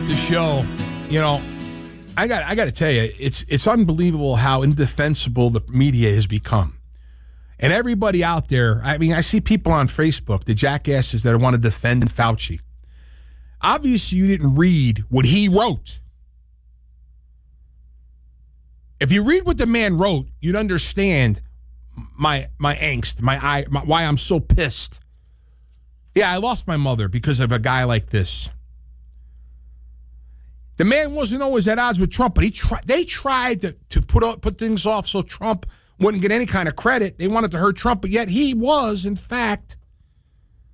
the show, I got to tell you, it's unbelievable how indefensible the media has become. And everybody out there, I see people on Facebook, the jackasses that want to defend Fauci. Obviously, you didn't read what he wrote. If you read what the man wrote, you'd understand my angst, why I'm so pissed. Yeah, I lost my mother because of a guy like this. The man wasn't always at odds with Trump, but they tried to put things off so Trump wouldn't get any kind of credit. They wanted to hurt Trump, but yet he was, in fact,